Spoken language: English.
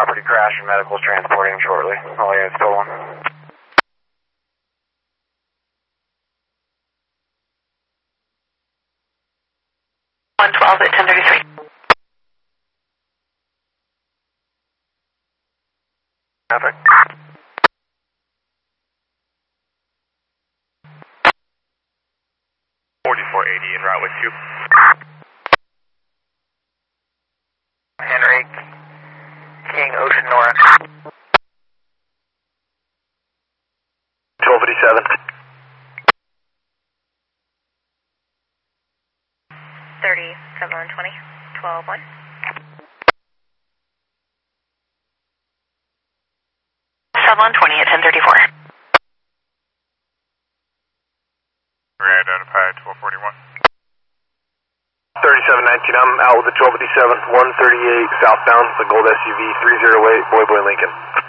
property crash and medical's transporting him shortly. All units total. 112 at 1033. Traffic. 4480 en route with you. Henry, King Ocean Nora. 1287. 30, 7120, 121. 7120 at 1034. Re-identified 1241. 3719, I'm out with the 1257, 138 southbound, the gold SUV, 308, Boy Lincoln.